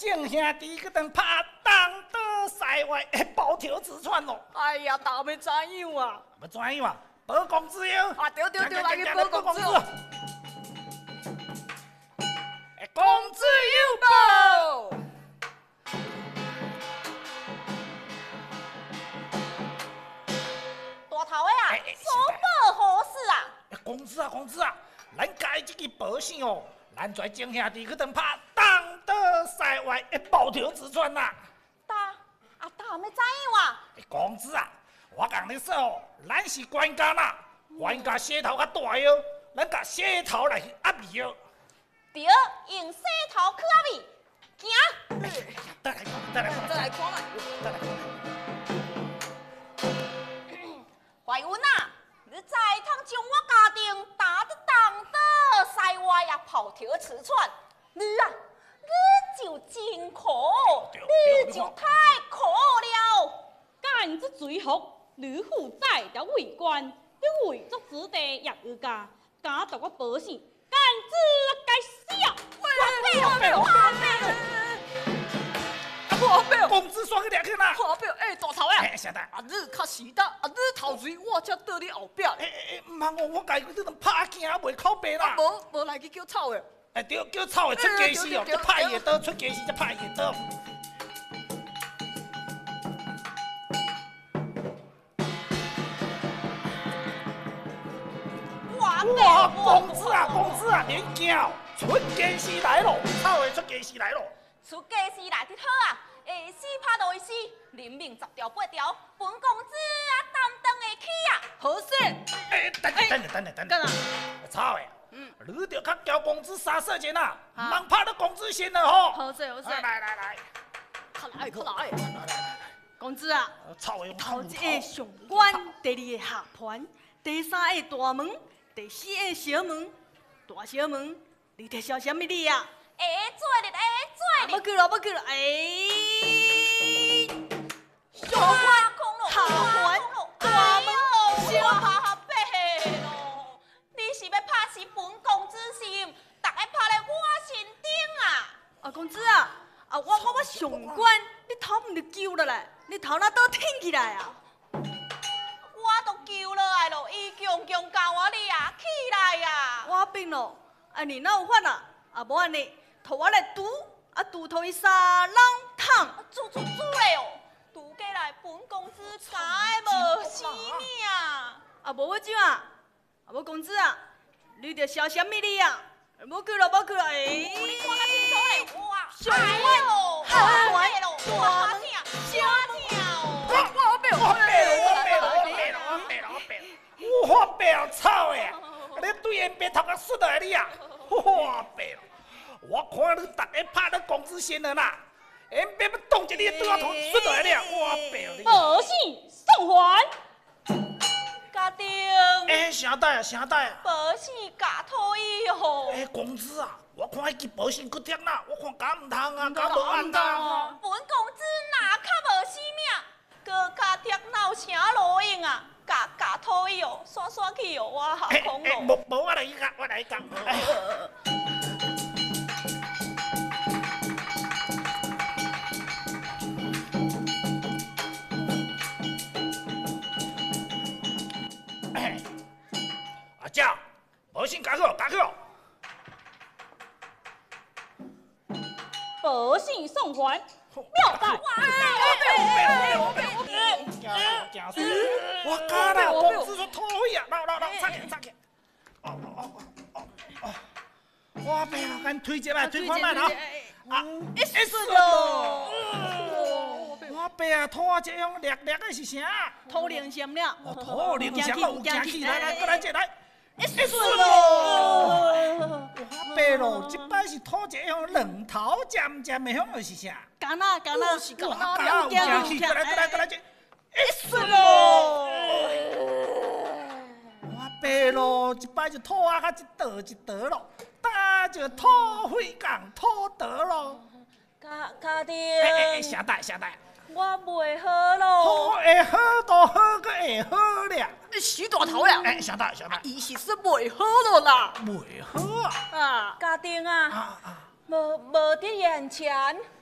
众兄弟去当拍东倒西歪，包条直窜咯。 哎呀，大要怎样啊？ 要怎样啊？保公子哟！ 啊，对，来去报公子。 公子有报。 大头的啊，所报何事啊？ 公子啊，咱家这个保险哦，咱跩众兄弟去当拍东倒西歪，包条直窜呐。 大要怎样啊？ 公子啊，我讲你说哦，咱是管家呐，管家舌头较大哟，咱甲舌头来压味哟。 对，用舌头去压味，行。 再来看。 怀孕啊，你再通将我家庭打得东倒西歪啊，跑条吃窜，你就真苦，你就太苦了。 干这罪福，吕府宰条为官，你为作子弟也有家，敢夺我保险，干这该死！ 我表， 公子双个两去啦！ 我表，大头啊！ 啥的？ 啊，你较时得，啊，你头前我才倒你后壁。 唔通我家己这种拍惊袂靠背啦。 无来去叫草的。 对，叫草的出家时哦，才拍伊刀，出家时才拍伊刀。哇，公子啊，免惊哦，出家时来咯，草的出家时来咯。 出家时来得好啊，会死拍就会死，人命10条8条，本公子啊担当会起啊。 好势。 等干啊？ 草的，你着较交公子3色钱啊，唔通拍到公子先了吼。 好势。 来， 快来。公子啊， 草的用头一个上官，第2个下盘，第3个大门，第4个小门。大小门，你在笑什么哩啊？ 会做哩。 要去了，上官下盘大门小门。 咯，你是要拍死本公子心，大家拍咧我身顶啊！ 啊，公子啊，我上官，你头唔着救了嘞？你头哪倒挺起来啊？ 我都救落来咯，伊强教我哩啊，起来啊！ 我病咯，你哪有法啊？无安尼，托我来拄，拄头伊3人躺。 煮嘞哦，拄过来本公子敢会无死命？ 无要怎啊？无公子啊，你着笑什么哩啊？要去了。 你看较清楚嘞， 上官下盘大门小门。 我白草的，你对人白头壳甩落来你啊！我白，我看你大家拍到公子先了啦，人白要动一你对我头甩落来你啊！我白你。 保险送还。 家丁。 啥代啊？ 保险假讨伊哦。 公子啊，我看迄支保险骨贴啦，我看敢唔通啊，敢无安当。 本公子哪较无死命，搁加贴哪有啥路用啊？假讨伊哦，刷去哦，我下空咯。 无我来讲。阿姐，保险加好。 保险送还，妙代。 我假啦，公子说讨厌啊！来，插起。我白了，咱推一摆，推看卖啦。一顺咯。我白啊，拖这样略的是啥？ 土灵香了。 土灵香有惊气，来，过来这来。一顺咯。我白咯，这摆是拖这样两头尖的香是啥？ 干啦，是干啦， 有惊气，过来这。一顺咯。我白咯，这摆就拖啊，一道咯，打就拖灰港拖得咯。 家丁。 啥代？ 我袂好咯。 会好都好个会好了。 徐大头呀！ 啥代？ 伊是说袂好了啦。 袂好啊！ 家丁啊，无伫眼前，